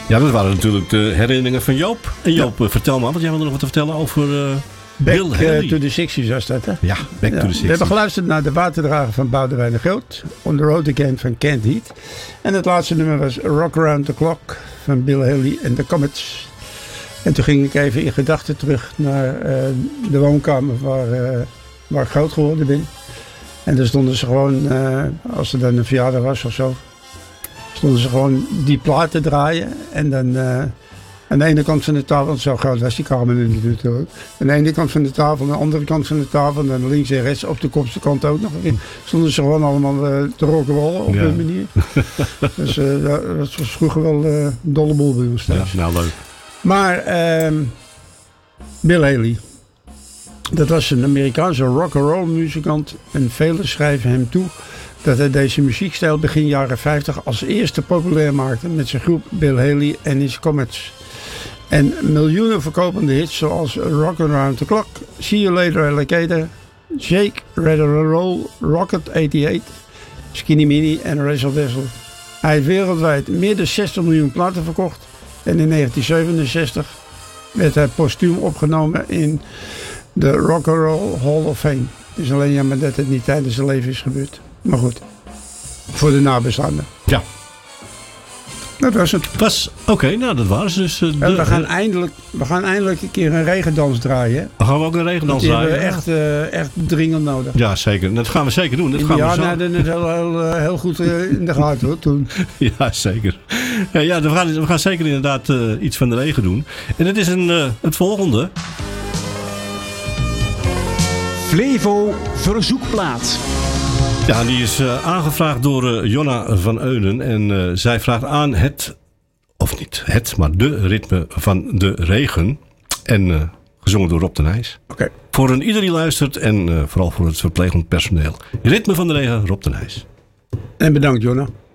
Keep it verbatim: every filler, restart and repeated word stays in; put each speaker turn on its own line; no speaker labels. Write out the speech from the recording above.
Ja, dat waren natuurlijk de herinneringen van Joop. En Joop, ja. vertel maar, want jij wilde nog wat te vertellen over uh, Bill Haley.
Back to the sixties was dat, hè?
Ja, Back
ja.
to the sixties.
We hebben geluisterd naar de waterdrager van Boudewijn de Groot. On the Road Again van Kent Heat. En het laatste nummer was Rock Around the Clock van Bill Haley en de Comets. En toen ging ik even in gedachten terug naar uh, de woonkamer waar, uh, waar ik groot geworden ben. En daar stonden ze gewoon, uh, als er dan een verjaardag was of zo, stonden ze gewoon die plaat te draaien. En dan uh, aan de ene kant van de tafel, want zo groot was die kamer nu natuurlijk. Aan de ene kant van de tafel, aan de andere kant van de tafel, en dan links en rechts op de kopste kant ook nog. Stonden ze gewoon allemaal uh, te rock'n'rollen op ja. een manier. Dus uh, dat was vroeger wel een uh, dolle boel bij ons thuis.
Ja, nou leuk.
Maar uh, Bill Haley, dat was een Amerikaanse rock'n'roll muzikant en velen schrijven hem toe dat hij deze muziekstijl begin jaren vijftig als eerste populair maakte met zijn groep Bill Haley en his Comets. En miljoenen verkopende hits zoals Rock Around the Clock, See You Later Alligator, Shake, Rather Roll, Rocket eenennegentig, Skinny Mini en Razzle Dazzle. Hij heeft wereldwijd meer dan zestig miljoen platen verkocht en in negentien zevenenzestig werd hij postuum opgenomen in de Rock and Roll Hall of Fame. Het is alleen jammer dat het niet tijdens zijn leven is gebeurd. Maar goed, voor de nabestaanden.
Ja.
Dat was het.
Was, Oké, okay, nou dat was dus. Uh, de,
en we, gaan eindelijk, we gaan eindelijk een keer een regendans draaien.
We gaan we ook een regendans draaien?
Die hebben we echt, uh, echt dringend nodig.
Ja, zeker. Dat gaan we zeker doen. Dat gaan
ja,
we zo.
nou, dat is heel, heel, heel goed uh, in de gaten hoor, toen.
Ja, zeker. Ja, we gaan, we gaan zeker inderdaad uh, iets van de regen doen. En het is een, uh, het volgende.
Flevo verzoekplaat.
Ja, die is uh, aangevraagd door uh, Jonna van Eulen. En uh, zij vraagt aan het, of niet het, maar de ritme van de regen. En uh, gezongen door Rob de Nijs.
Okay.
Voor een ieder die luistert en uh, vooral voor het verplegend personeel. Ritme van de regen, Rob de Nijs.
En bedankt, Jonna.